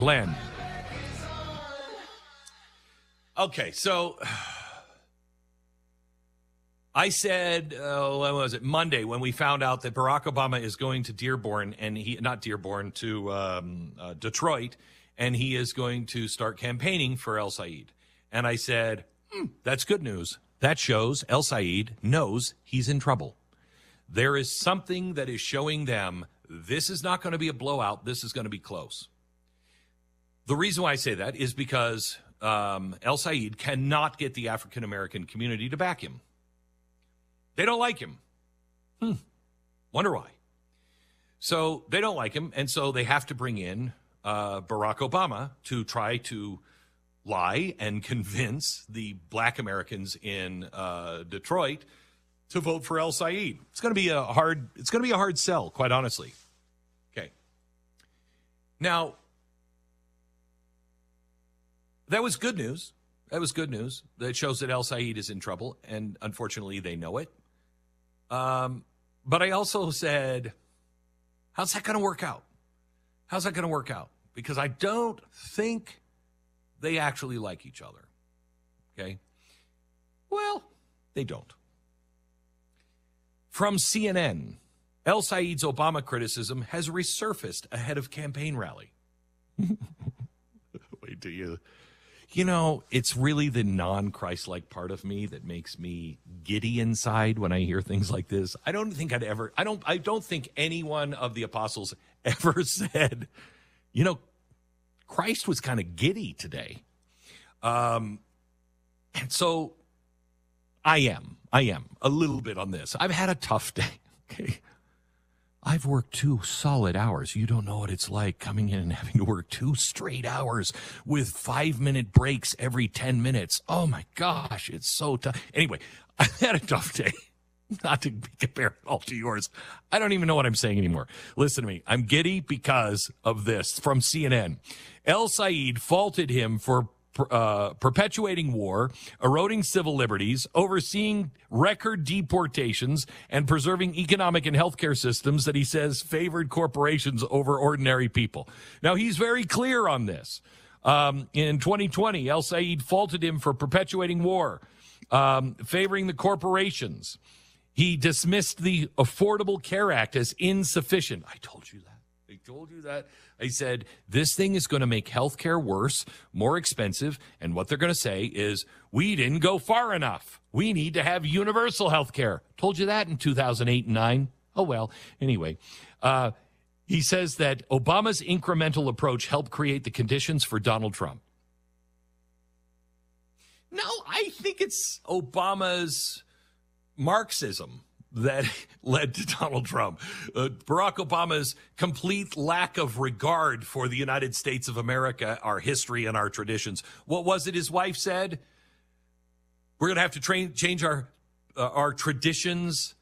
Glenn. Okay, so I said, when was it? Monday, when we found out that Barack Obama is going to Dearborn, and to Detroit, and he is going to start campaigning for El Said. And I said, that's good news. That shows El Said knows he's in trouble. There is something that is showing them this is not going to be a blowout. This is going to be close. The reason why I say that is because El Said cannot get the African-American community to back him. They don't like him. Wonder why. So they don't like him, and so they have to bring in Barack Obama to try to lie and convince the black Americans in Detroit to vote for El Said. It's going to be a hard sell, quite honestly. Okay. Now, that was good news. That shows that El Said is in trouble, and unfortunately they know it. But I also said, how's that going to work out? Because I don't think they actually like each other. Okay? Well, they don't. From CNN, El Said's Obama criticism has resurfaced ahead of campaign rally. Wait till you... You know, it's really the non-Christ-like part of me that makes me giddy inside when I hear things like this. I don't think any one of the apostles ever said, you know, Christ was kind of giddy today. And so I am a little bit on this. I've had a tough day. Okay. I've worked 2 solid hours. You don't know what it's like coming in and having to work 2 straight hours with 5-minute breaks every 10 minutes. Oh, my gosh, it's so tough. Anyway, I've had a tough day. Not to be compared all to yours. I don't even know what I'm saying anymore. Listen to me. I'm giddy because of this from CNN. El Said faulted him for perpetuating war, eroding civil liberties, overseeing record deportations, and preserving economic and healthcare systems that he says favored corporations over ordinary people. Now, he's very clear on this. In 2020, El Said faulted him for perpetuating war, favoring the corporations. He dismissed the Affordable Care Act as insufficient. I told you that. I said, this thing is going to make healthcare worse, more expensive, and what they're going to say is, we didn't go far enough. We need to have universal healthcare. Told you that in 2008 and 2009. Oh, well, anyway. He says that Obama's incremental approach helped create the conditions for Donald Trump. No, I think it's Obama's Marxism that led to Donald Trump. Barack Obama's complete lack of regard for the United States of America, our history and our traditions. What was it his wife said? We're going to have to change our traditions,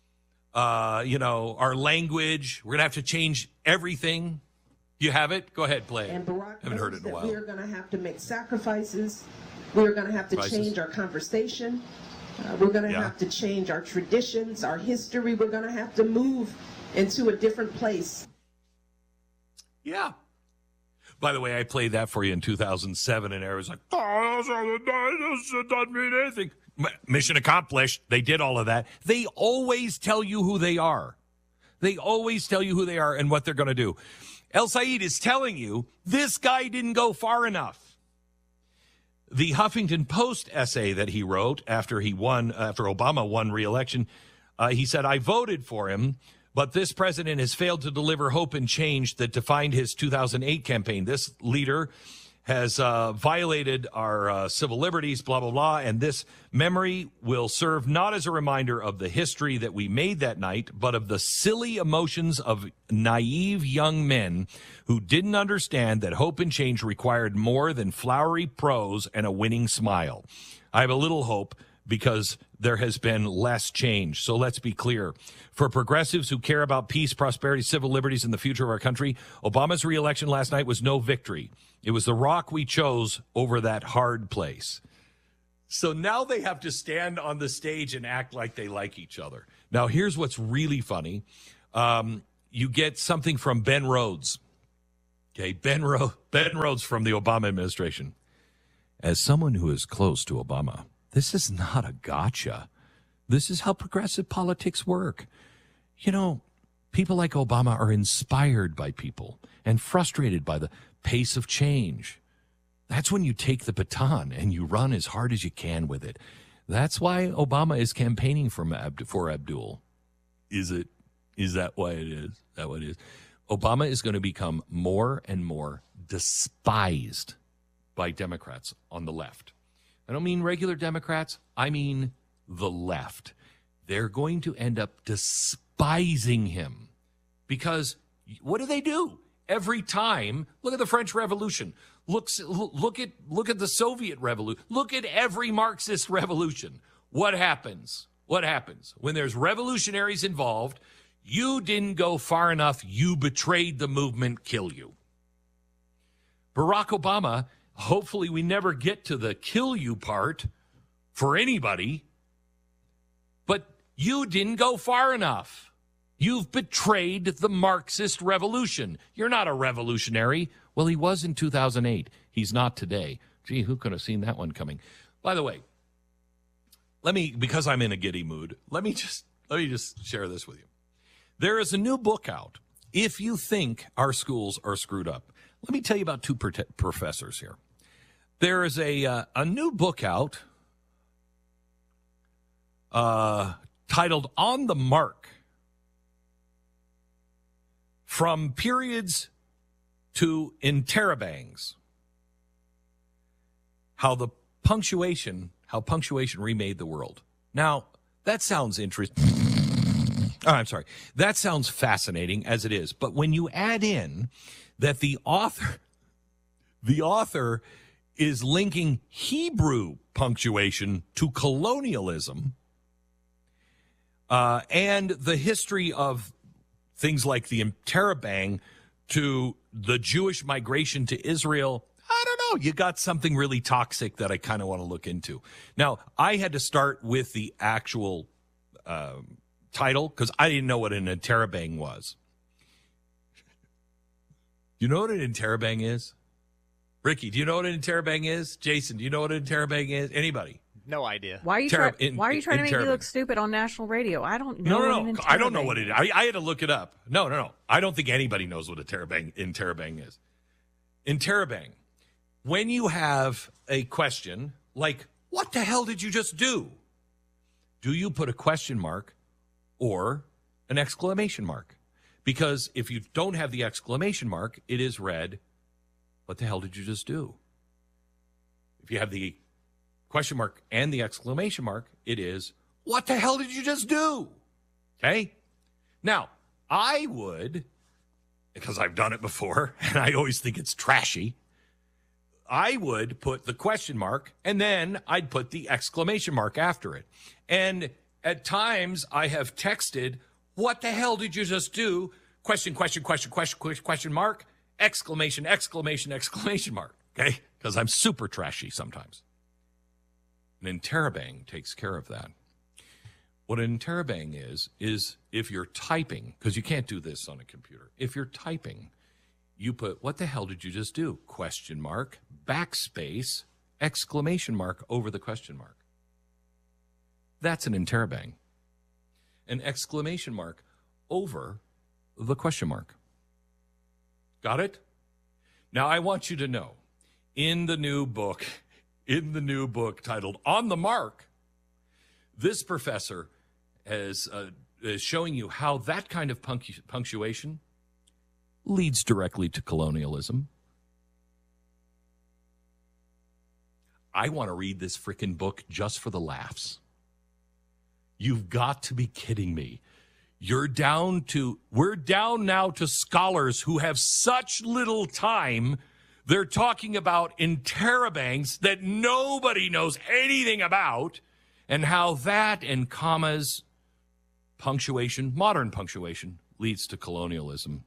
our language. We're going to have to change everything. You have it? Go ahead, play it. And Barack haven't heard it in a while. We are going to have to make sacrifices. We are going to have to change our conversation. We're going to have to change our traditions, our history. We're going to have to move into a different place. Yeah. By the way, I played that for you in 2007, and I was like, this doesn't mean anything. Mission accomplished. They did all of that. They always tell you who they are. They always tell you who they are and what they're going to do. El Said is telling you this guy didn't go far enough. The Huffington Post essay that he wrote after Obama won re-election, he said, I voted for him, but this president has failed to deliver hope and change that defined his 2008 campaign. This leader has violated our civil liberties, blah, blah, blah, and this memory will serve not as a reminder of the history that we made that night, but of the silly emotions of naive young men who didn't understand that hope and change required more than flowery prose and a winning smile. I have a little hope because there has been less change. So let's be clear. For progressives who care about peace, prosperity, civil liberties, and the future of our country, Obama's re-election last night was no victory. It was the rock we chose over that hard place. So now they have to stand on the stage and act like they like each other. Now, here's what's really funny. You get something from Ben Rhodes. Okay, Ben Rhodes from the Obama administration. As someone who is close to Obama, this is not a gotcha. This is how progressive politics work. You know, people like Obama are inspired by people and frustrated by the pace of change. That's when you take the baton and you run as hard as you can with it. That's why Obama is campaigning for Abdul. Is it? Is that why it is? That what it is? Obama is going to become more and more despised by Democrats on the left. I don't mean regular Democrats. I mean the left. They're going to end up despising him because what do? Every time, look at the French Revolution. Look at the Soviet Revolution. Look at every Marxist revolution. What happens? What happens? When there's revolutionaries involved, you didn't go far enough, you betrayed the movement, kill you. Barack Obama, hopefully we never get to the kill you part for anybody, but you didn't go far enough. You've betrayed the Marxist revolution. You're not a revolutionary. Well, he was in 2008. He's not today. Gee, who could have seen that one coming? By the way, because I'm in a giddy mood, let me just share this with you. There is a new book out. If you think our schools are screwed up, let me tell you about two professors here. There is a new book out titled On the Mark. From Periods to Interrobangs. How punctuation remade the world. Now, that sounds interesting. Oh, I'm sorry. That sounds fascinating as it is. But when you add in that the author is linking Hebrew punctuation to colonialism and the history of things like the interrobang to the Jewish migration to Israel, I don't know. You got something really toxic that I kind of want to look into. Now, I had to start with the actual title because I didn't know what an interrobang was. You know what an interrobang is? Ricky, do you know what an interrobang is? Jason, do you know what an interrobang is? Anybody? No idea. Why are you trying to make me look stupid on national radio? I don't know. No. I don't know what it is. I had to look it up. No. I don't think anybody knows what a interrobang is. Interrobang. When you have a question like, what the hell did you just do? Do you put a question mark or an exclamation mark? Because if you don't have the exclamation mark, it is read, what the hell did you just do? If you have the question mark and the exclamation mark, it is, what the hell did you just do? Okay? Now, I would, because I've done it before, and I always think it's trashy, I would put the question mark, and then I'd put the exclamation mark after it. And at times, I have texted, what the hell did you just do? Question mark, exclamation mark, okay? Because I'm super trashy sometimes. An interrobang takes care of that. What an interrobang is if you're typing, because you can't do this on a computer. If you're typing, you put, what the hell did you just do? Question mark, backspace, exclamation mark over the question mark. That's an interrobang. An exclamation mark over the question mark. Got it? Now, I want you to know, in the new book titled On the Mark, this professor is showing you how that kind of punctuation leads directly to colonialism. I want to read this frickin' book just for the laughs. You've got to be kidding me. We're down now to scholars who have such little time. They're talking about interrobangs that nobody knows anything about, and how that and commas, punctuation, modern punctuation, leads to colonialism.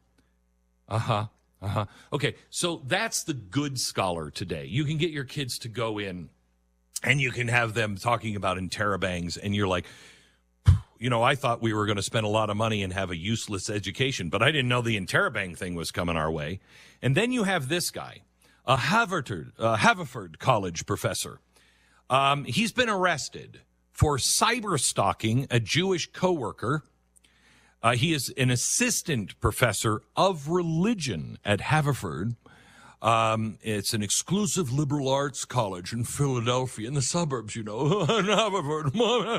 Okay, so that's the good scholar today. You can get your kids to go in, and you can have them talking about interrobangs, and you're like, I thought we were going to spend a lot of money and have a useless education, but I didn't know the Interrobang thing was coming our way. And then you have this guy, a Haverford College professor. He's been arrested for cyber stalking a Jewish coworker. He is an assistant professor of religion at Haverford. It's an exclusive liberal arts college in Philadelphia, in the suburbs, Haverford.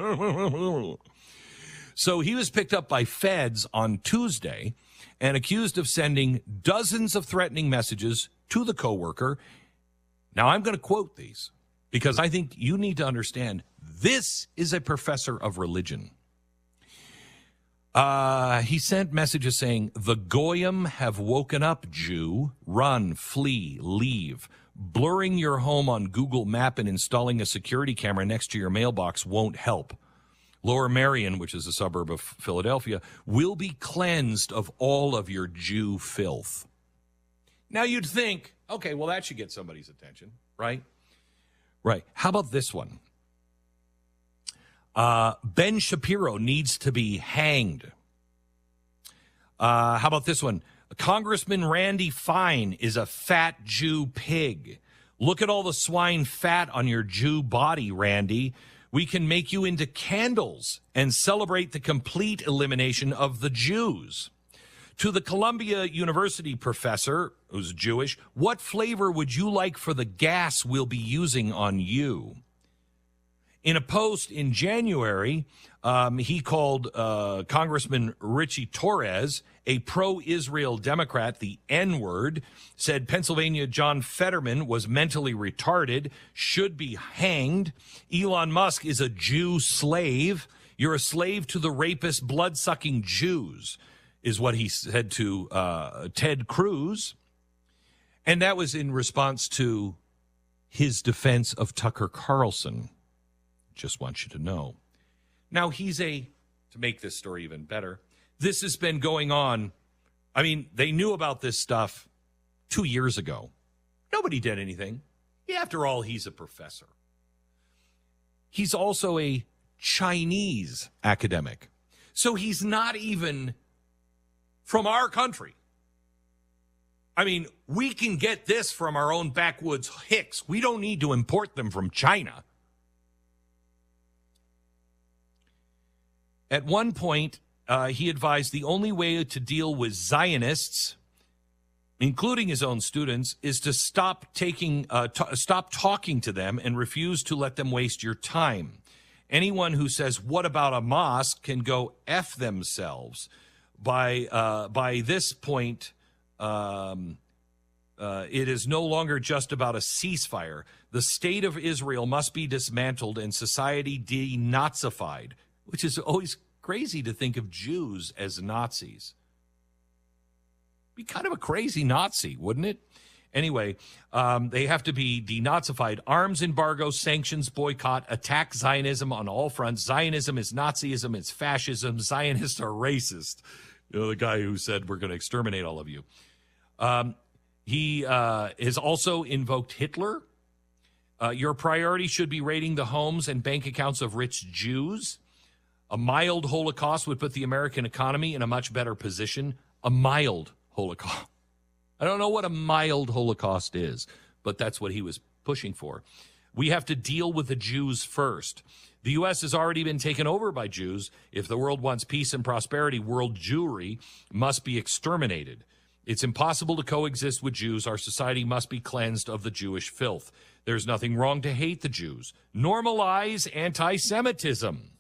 So he was picked up by feds on Tuesday and accused of sending dozens of threatening messages to the coworker. Now, I'm going to quote these because I think you need to understand this is a professor of religion. He sent messages saying, "The Goyim have woken up, Jew. Run, flee, leave. Blurring your home on Google Map and installing a security camera next to your mailbox won't help. Lower Merion, which is a suburb of Philadelphia, will be cleansed of all of your Jew filth." Now you'd think, okay, well, that should get somebody's attention, right? Right. How about this one? Ben Shapiro needs to be hanged. How about this one? Congressman Randy Fine is a fat Jew pig. Look at all the swine fat on your Jew body, Randy. We can make you into candles and celebrate the complete elimination of the Jews. To the Columbia University professor, who's Jewish, what flavor would you like for the gas we'll be using on you? In a post in January, he called Congressman Richie Torres, a pro-Israel Democrat, the N-word, said Pennsylvania John Fetterman was mentally retarded, should be hanged. Elon Musk is a Jew slave. You're a slave to the rapist, blood-sucking Jews, is what he said to Ted Cruz. And that was in response to his defense of Tucker Carlson. Just want you to know. Now, to make this story even better, this has been going on. I mean, they knew about this stuff 2 years ago. Nobody did anything. After all, he's a professor. He's also a Chinese academic. So he's not even from our country. I mean, we can get this from our own backwoods hicks. We don't need to import them from China. At one point, he advised the only way to deal with Zionists, including his own students, is to stop talking to them and refuse to let them waste your time. Anyone who says, "What about a mosque?" can go F themselves. By this point, it is no longer just about a ceasefire. The state of Israel must be dismantled and society denazified, which is always crazy to think of Jews as Nazis. Be kind of a crazy Nazi, wouldn't it? Anyway, they have to be denazified. Arms embargo, sanctions, boycott, attack Zionism on all fronts. Zionism is Nazism, it's fascism. Zionists are racist. The guy who said, "We're going to exterminate all of you." He has also invoked Hitler. Your priority should be raiding the homes and bank accounts of rich Jews. A mild Holocaust would put the American economy in a much better position. A mild Holocaust. I don't know what a mild Holocaust is, but that's what he was pushing for. We have to deal with the Jews first. The U.S. has already been taken over by Jews. If the world wants peace and prosperity, world Jewry must be exterminated. It's impossible to coexist with Jews. Our society must be cleansed of the Jewish filth. There's nothing wrong to hate the Jews. Normalize anti-Semitism.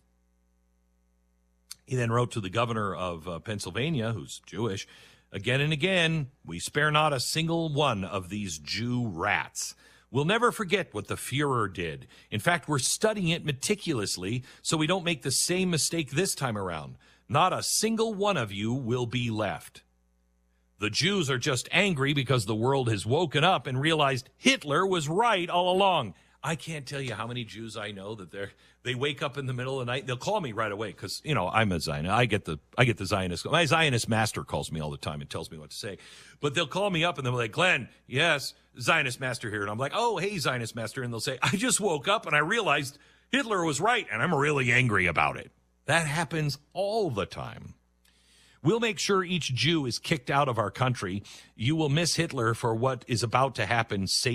He then wrote to the governor of Pennsylvania, who's Jewish, again and again, "We spare not a single one of these Jew rats. We'll never forget what the Fuhrer did. In fact, we're studying it meticulously so we don't make the same mistake this time around. Not a single one of you will be left. The Jews are just angry because the world has woken up and realized Hitler was right all along." I can't tell you how many Jews I know that they wake up in the middle of the night. They'll call me right away because, I'm a Zionist. I get the Zionist. My Zionist master calls me all the time and tells me what to say. But they'll call me up and they'll be like, "Glenn, yes, Zionist master here." And I'm like, "Oh, hey, Zionist master." And they'll say, "I just woke up and I realized Hitler was right and I'm really angry about it." That happens all the time. We'll make sure each Jew is kicked out of our country. You will miss Hitler for what is about to happen. Satan